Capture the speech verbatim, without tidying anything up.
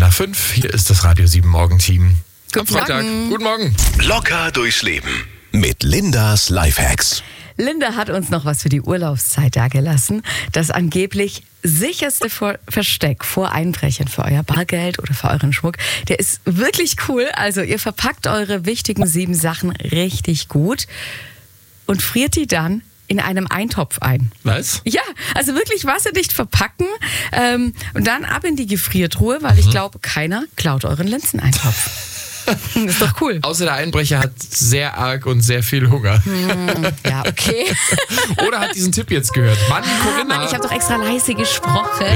nach fünf. Hier ist das Radio sieben Morgenteam. Am Guten Freitag. Morgen. Guten Morgen. Locker durchs Leben mit Lindas Lifehacks. Linda hat uns noch was für die Urlaubszeit dagelassen. Das angeblich sicherste vor Versteck vor Einbrechern für euer Bargeld oder für euren Schmuck. Der ist wirklich cool. Also ihr verpackt eure wichtigen sieben Sachen richtig gut und friert die dann in einem Eintopf ein. Was? Ja, also wirklich wasserdicht verpacken ähm, und dann ab in die Gefriertruhe, weil ich glaube, keiner klaut euren Linseneintopf. Ist doch cool. Außer der Einbrecher hat sehr arg und sehr viel Hunger. Ja, okay. Oder hat diesen Tipp jetzt gehört. Mann, Corinna. Mann, ich habe doch extra leise gesprochen.